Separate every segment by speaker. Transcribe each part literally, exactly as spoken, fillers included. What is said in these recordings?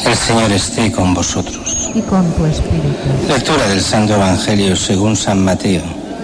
Speaker 1: El Señor esté con vosotros.
Speaker 2: Y con tu espíritu.
Speaker 1: Lectura del Santo Evangelio según San Mateo.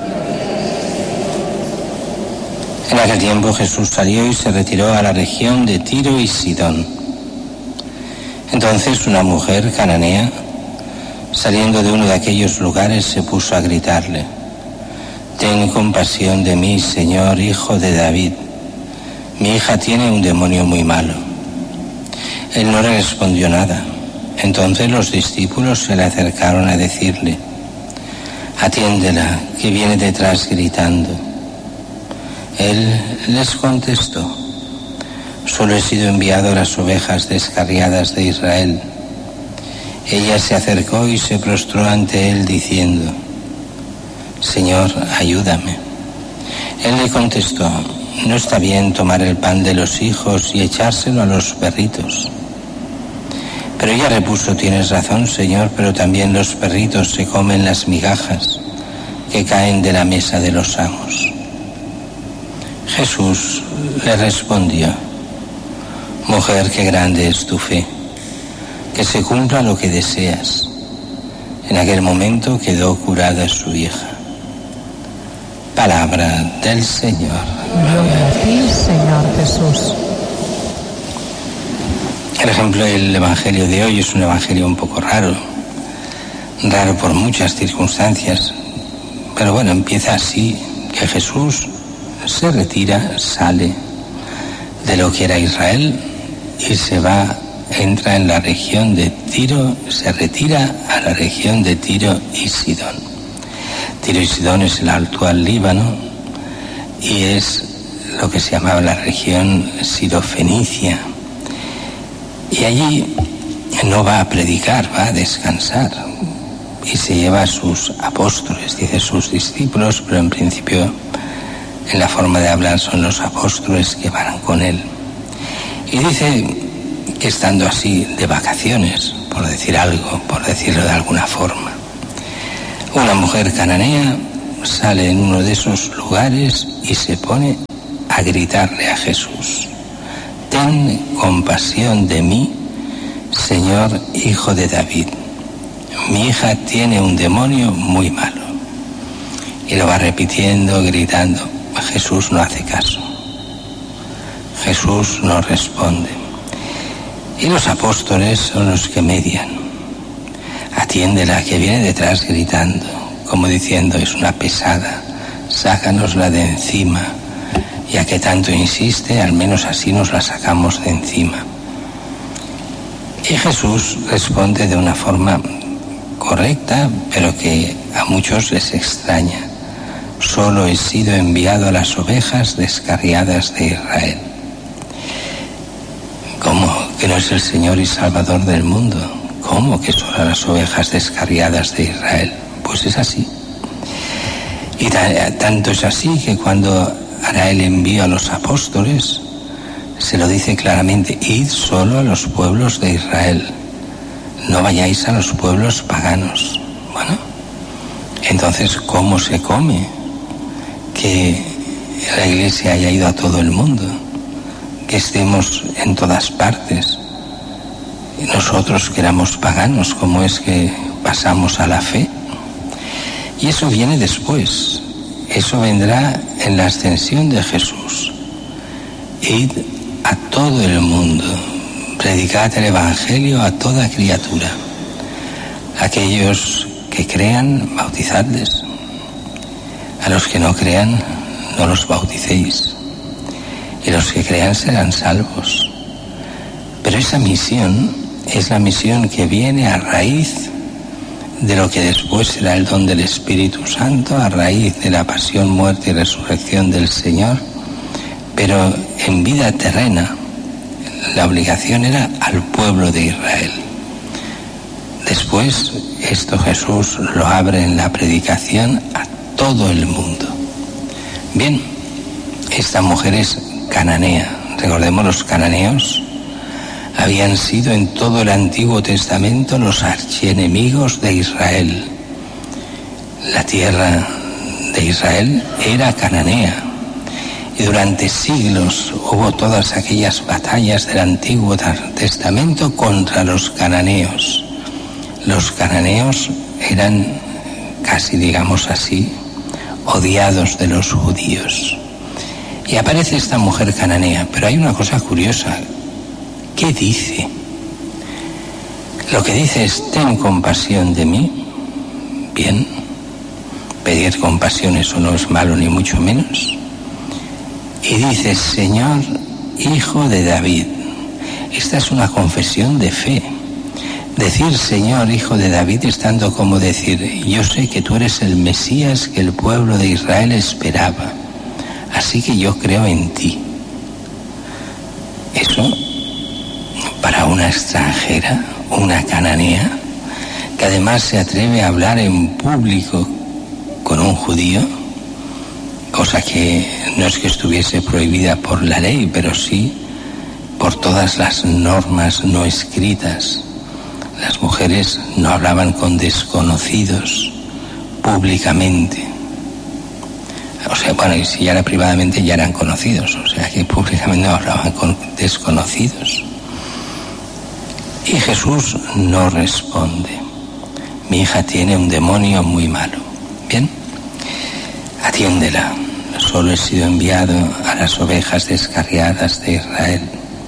Speaker 1: En aquel tiempo Jesús salió y se retiró a la región de Tiro y Sidón. Entonces una mujer cananea, saliendo de uno de aquellos lugares, se puso a gritarle: «Ten compasión de mí, Señor, hijo de David. Mi hija tiene un demonio muy malo». Él no le respondió nada. Entonces los discípulos se le acercaron a decirle: «Atiéndela, que viene detrás gritando». Él les contestó: «Solo he sido enviado a las ovejas descarriadas de Israel». Ella se acercó y se prostró ante él diciendo: «Señor, ayúdame». Él le contestó: «No está bien tomar el pan de los hijos y echárselo a los perritos». Pero ella repuso: «Tienes razón, Señor, pero también los perritos se comen las migajas que caen de la mesa de los amos». Jesús le respondió: «Mujer, qué grande es tu fe, que se cumpla lo que deseas». En aquel momento quedó curada su hija. Palabra del Señor.
Speaker 2: Gloria a ti, Señor Jesús.
Speaker 1: Por ejemplo, el Evangelio de hoy es un Evangelio un poco raro, raro por muchas circunstancias, pero bueno, empieza así, que Jesús se retira, sale de lo que era Israel y se va, entra en la región de Tiro, se retira a la región de Tiro y Sidón. Tiro y Sidón es el actual Líbano y es lo que se llamaba la región sirofenicia. Y allí no va a predicar, va a descansar y se lleva a sus apóstoles, dice sus discípulos, pero en principio en la forma de hablar son los apóstoles que van con él. Y dice que estando así de vacaciones, por decir algo, por decirlo de alguna forma, una mujer cananea sale en uno de esos lugares y se pone a gritarle a Jesús: «Ten compasión de mí, Señor, hijo de David. Mi hija tiene un demonio muy malo». Y lo va repitiendo, gritando. Jesús no hace caso. Jesús no responde. Y los apóstoles son los que median. Atiéndela, que viene detrás gritando, como diciendo: «Es una pesada, sácanosla de encima. Ya que tanto insiste, al menos así nos la sacamos de encima». Y Jesús responde de una forma correcta, pero que a muchos les extraña: «Solo he sido enviado a las ovejas descarriadas de Israel». ¿Cómo que no es el Señor y Salvador del mundo? ¿Cómo que solo a las ovejas descarriadas de Israel? Pues es así. Y tanto es así que cuando hará el envío a los apóstoles, se lo dice claramente: «Id solo a los pueblos de Israel, no vayáis a los pueblos paganos». Bueno, entonces, ¿cómo se come que la Iglesia haya ido a todo el mundo, que estemos en todas partes? Nosotros que éramos paganos, ¿cómo es que pasamos a la fe? Y eso viene después. Eso vendrá en la ascensión de Jesús. Id a todo el mundo, predicad el Evangelio a toda criatura. Aquellos que crean, bautizadles. A los que no crean, no los bauticéis. Y los que crean serán salvos. Pero esa misión es la misión que viene a raíz de lo que después será el don del Espíritu Santo, a raíz de la pasión, muerte y resurrección del Señor, pero en vida terrena la obligación era al pueblo de Israel. Después esto Jesús lo abre en la predicación a todo el mundo. Bien, esta mujer es cananea. Recordemos, los cananeos habían sido en todo el Antiguo Testamento los archienemigos de Israel. La tierra de Israel era cananea. Y durante siglos hubo todas aquellas batallas del Antiguo Testamento contra los cananeos. Los cananeos eran, casi digamos así, odiados de los judíos. Y aparece esta mujer cananea, pero hay una cosa curiosa. ¿Qué dice? Lo que dice es: ten compasión de mí. Bien, pedir compasión, eso no es malo ni mucho menos. Y dice: Señor, Hijo de David. Esta es una confesión de fe. Decir Señor, Hijo de David, es tanto como decir: yo sé que tú eres el Mesías que el pueblo de Israel esperaba, así que yo creo en ti. Eso, para una extranjera, una cananea, que además se atreve a hablar en público con un judío, cosa que no es que estuviese prohibida por la ley, pero sí por todas las normas no escritas. Las mujeres no hablaban con desconocidos públicamente. O sea, bueno, y si ya era privadamente ya eran conocidos, o sea que públicamente no hablaban con desconocidos. Y Jesús no responde. Mi hija tiene un demonio muy malo. Bien, atiéndela. Solo he sido enviado a las ovejas descarriadas de Israel.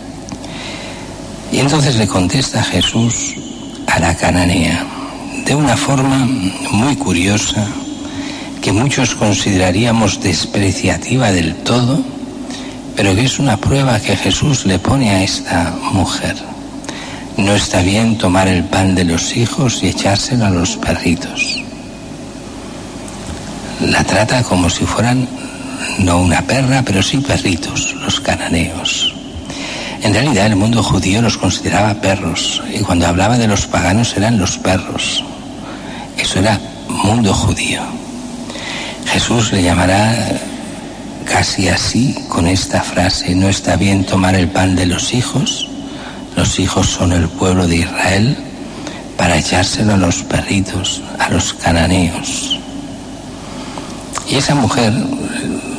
Speaker 1: Y entonces le contesta Jesús a la cananea de una forma muy curiosa, que muchos consideraríamos despreciativa del todo, pero que es una prueba que Jesús le pone a esta mujer. No está bien tomar el pan de los hijos y echárselo a los perritos. La trata como si fueran, no una perra, pero sí perritos, los cananeos. En realidad el mundo judío los consideraba perros, y cuando hablaba de los paganos eran los perros. Eso era mundo judío. Jesús le llamará casi así con esta frase: no está bien tomar el pan de los hijos, los hijos son el pueblo de Israel, para echárselo a los perritos, a los cananeos. Y esa mujer